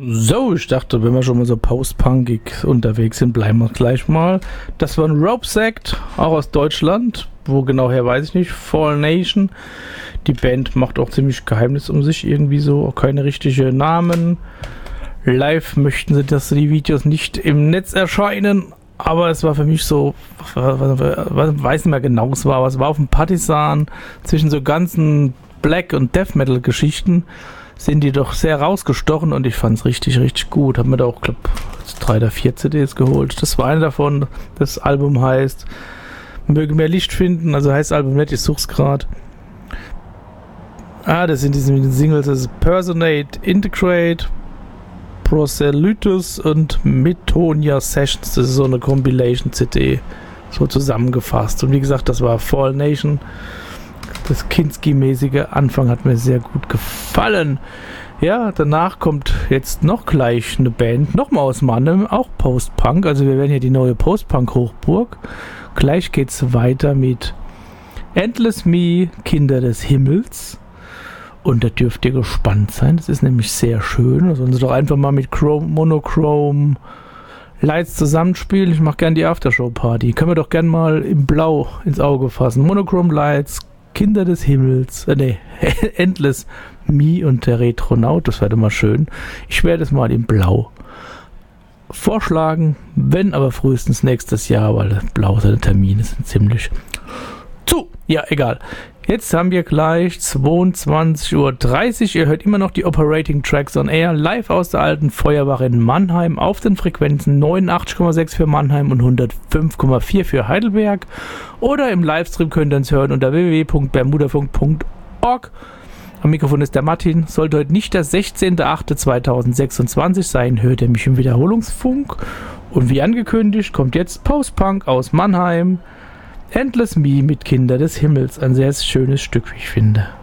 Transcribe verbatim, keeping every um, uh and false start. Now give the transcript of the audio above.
So, ich dachte, wenn wir schon mal so post-punkig unterwegs sind, bleiben wir gleich mal. Das war ein Rope Sect, auch aus Deutschland. Wo genau her, weiß ich nicht. Fall Nation. Die Band macht auch ziemlich Geheimnis um sich. Irgendwie so, auch keine richtigen Namen. Live möchten sie, dass die Videos nicht im Netz erscheinen. Aber es war für mich so, ich weiß nicht mehr genau, es war, aber es war auf dem Partisan zwischen so ganzen Black- und Death Metal-Geschichten. Sind die doch sehr rausgestochen und ich fand es richtig, richtig gut. Hab mir da auch, glaube ich, drei oder vier C Ds geholt. Das war eine davon. Das Album heißt Möge mehr Licht finden. Also heißt das Album nicht, ich such's gerade. Ah, das sind diese Singles. Das ist Personate, Integrate, Proselytus und Metonia Sessions. Das ist so eine Compilation-C D. So zusammengefasst. Und wie gesagt, das war Fall Nation. Das Kinski-mäßige Anfang hat mir sehr gut gefallen. Ja, danach kommt jetzt noch gleich eine Band, nochmal aus Mannheim, auch Post-Punk. Also wir werden hier die neue Post-Punk-Hochburg. Gleich geht's weiter mit Endless Me, Kinder des Himmels. Und da dürft ihr gespannt sein. Das ist nämlich sehr schön. Da sollen sie doch einfach mal mit Chrome, Monochrome Lights zusammenspielen. Ich mache gern die Aftershow-Party. Können wir doch gern mal im Blau ins Auge fassen. Monochrome Lights, Kinder des Himmels, äh, nee, Endless Me und der Retronaut, das wäre mal schön. Ich werde es mal in Blau vorschlagen, wenn aber frühestens nächstes Jahr, weil Blau seine Termine sind ziemlich zu. Ja, egal. Jetzt haben wir gleich zweiundzwanzig Uhr dreißig. Ihr hört immer noch die Operating Tracks on Air live aus der alten Feuerwache in Mannheim auf den Frequenzen neunundachtzig Komma sechs für Mannheim und hundertfünf Komma vier für Heidelberg. Oder im Livestream könnt ihr uns hören unter w w w punkt bermudafunk punkt org. Am Mikrofon ist der Martin. Sollte heute nicht der sechzehnter achter zweitausendsechsundzwanzig sein, hört ihr mich im Wiederholungsfunk. Und wie angekündigt kommt jetzt Post-Punk aus Mannheim. Endless Me mit Kinder des Himmels. Ein sehr schönes Stück, wie ich finde.